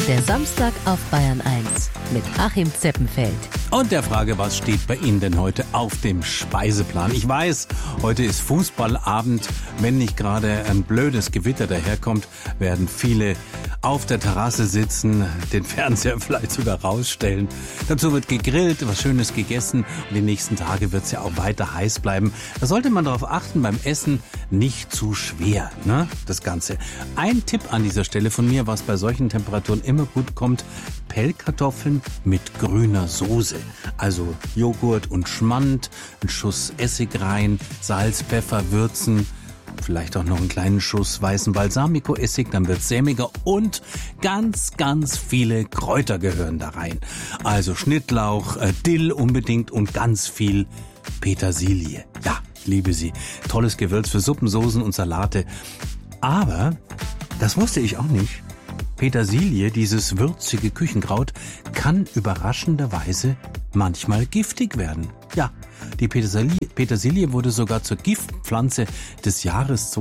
Der Samstag auf Bayern 1 mit Achim Zeppenfeld. Und der Frage, was steht bei Ihnen denn heute auf dem Speiseplan? Ich weiß, heute ist Fußballabend. Wenn nicht gerade ein blödes Gewitter daherkommt, werden viele auf der Terrasse sitzen, den Fernseher vielleicht sogar rausstellen. Dazu wird gegrillt, was Schönes gegessen und die nächsten Tage wird es ja auch weiter heiß bleiben. Da sollte man darauf achten, beim Essen nicht zu schwer, ne? Das Ganze. Ein Tipp an dieser Stelle von mir, was bei solchen Temperaturen immer gut kommt: Pellkartoffeln mit grüner Soße. Also Joghurt und Schmand, ein Schuss Essig rein, Salz, Pfeffer, würzen, vielleicht auch noch einen kleinen Schuss weißen Balsamico-Essig, dann wird's sämiger und ganz, ganz viele Kräuter gehören da rein. Also Schnittlauch, Dill unbedingt und ganz viel Petersilie. Ja, ich liebe sie. Tolles Gewürz für Suppen, Soßen und Salate. Aber, das wusste ich auch nicht, Petersilie, dieses würzige Küchenkraut, kann überraschenderweise manchmal giftig werden. Ja, die Petersilie wurde sogar zur Giftpflanze des Jahres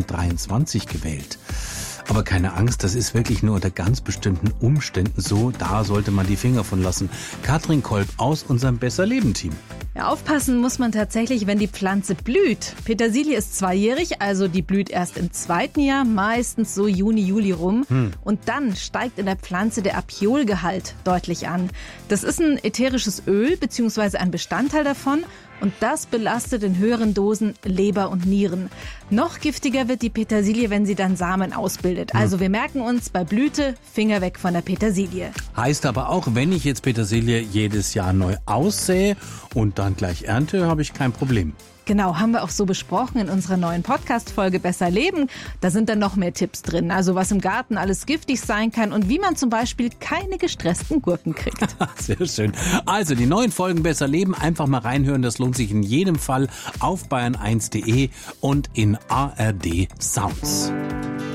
2023 gewählt. Aber keine Angst, das ist wirklich nur unter ganz bestimmten Umständen so. Da sollte man die Finger von lassen. Katrin Kolb aus unserem Besser-Leben-Team. Ja, aufpassen muss man tatsächlich, wenn die Pflanze blüht. Petersilie ist zweijährig, also die blüht erst im zweiten Jahr, meistens so Juni, Juli rum. Und dann steigt in der Pflanze der Apiolgehalt deutlich an. Das ist ein ätherisches Öl bzw. ein Bestandteil davon. Und das belastet in höheren Dosen Leber und Nieren. Noch giftiger wird die Petersilie, wenn sie dann Samen ausbildet. Also wir merken uns, bei Blüte Finger weg von der Petersilie. Heißt aber auch, wenn ich jetzt Petersilie jedes Jahr neu aussähe und dann gleich ernte, habe ich kein Problem. Genau, haben wir auch so besprochen in unserer neuen Podcast-Folge Besser Leben. Da sind dann noch mehr Tipps drin. Also was im Garten alles giftig sein kann und wie man zum Beispiel keine gestressten Gurken kriegt. Sehr schön. Also die neuen Folgen Besser Leben, einfach mal reinhören. Das lohnt sich in jedem Fall auf bayern1.de und in ARD Sounds.